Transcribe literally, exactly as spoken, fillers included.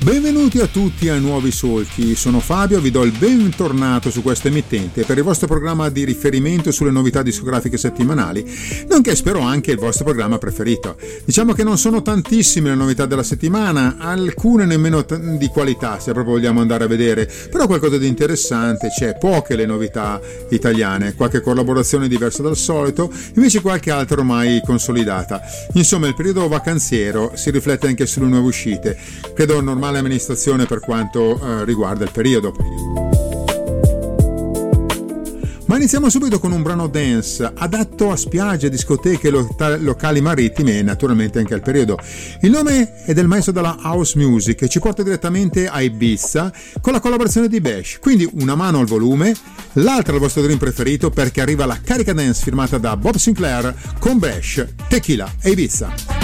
Benvenuti a tutti ai Nuovi Solchi, sono Fabio, vi do il bentornato su questa emittente per il vostro programma di riferimento sulle novità discografiche settimanali, nonché spero anche il vostro programma preferito. Diciamo che non sono tantissime le novità della settimana, alcune nemmeno t- di qualità se proprio vogliamo andare a vedere, però qualcosa di interessante c'è, poche le novità italiane, qualche collaborazione diversa dal solito, invece qualche altra ormai consolidata. Insomma, il periodo vacanziero si riflette anche sulle nuove uscite, credo normale amministrazione per quanto eh, riguarda il periodo. Ma iniziamo subito con un brano dance adatto a spiagge, discoteche, lo- locali marittimi e naturalmente anche al periodo. Il nome è del maestro della house music e ci porta direttamente a Ibiza con la collaborazione di Bash, quindi una mano al volume, l'altra al vostro dream preferito perché arriva la carica dance firmata da Bob Sinclair con Bash, Tequila e Ibiza.